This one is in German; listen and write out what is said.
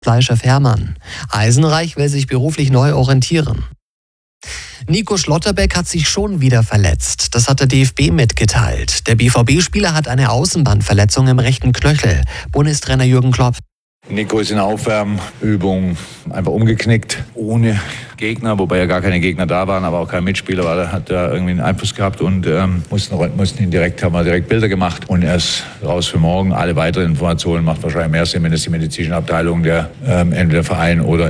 Fleischchef Hermann. Eisenreich will sich beruflich neu orientieren. Nico Schlotterbeck hat sich schon wieder verletzt. Das hat der DFB mitgeteilt. Der BVB-Spieler hat eine Außenbandverletzung im rechten Knöchel. Bundestrainer Jürgen Klopp. Nico ist in der Aufwärmübung einfach umgeknickt, ohne Gegner, wobei ja gar keine Gegner da waren, aber auch kein Mitspieler, weil er hat da irgendwie einen Einfluss gehabt und haben wir direkt Bilder gemacht und er ist raus für morgen. Alle weiteren Informationen macht wahrscheinlich mehr Sinn, wenn es die medizinische Abteilung der entweder Verein oder